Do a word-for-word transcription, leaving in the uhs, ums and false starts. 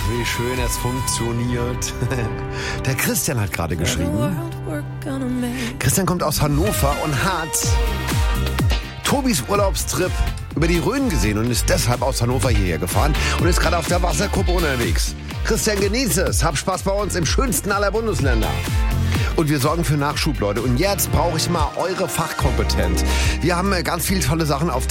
wie schön es funktioniert. Der Christian hat gerade geschrieben. Christian kommt aus Hannover und hat Tobis Urlaubstrip über die Rhön gesehen und ist deshalb aus Hannover hierher gefahren und ist gerade auf der Wasserkuppe unterwegs. Christian, genieße es. Hab Spaß bei uns im schönsten aller Bundesländer. Und wir sorgen für Nachschub, Leute. Und jetzt brauche ich mal eure Fachkompetenz. Wir haben ganz viele tolle Sachen auf